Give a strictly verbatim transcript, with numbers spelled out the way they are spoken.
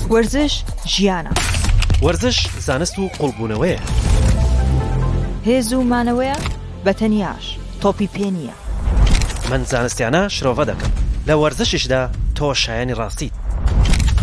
ورزش ژیانە. ورزش زانست و قوڵبوونەوەیە. هێز و مانەوەیە بەتەنیاش تۆپی پێ نییە. من زانستیانە شرۆڤە دەکەم. لە وەرزشیشدا تۆ شایانی ڕاستیت.